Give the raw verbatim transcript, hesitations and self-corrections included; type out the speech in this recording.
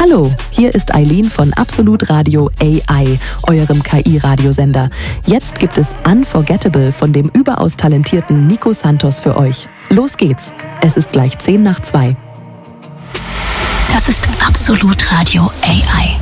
Hallo, hier ist Eileen von Absolut Radio A I, eurem K I-Radiosender. Jetzt gibt es Unforgettable von dem überaus talentierten Nico Santos für euch. Los geht's. Es ist gleich zehn nach zwei. Das ist Absolut Radio A I.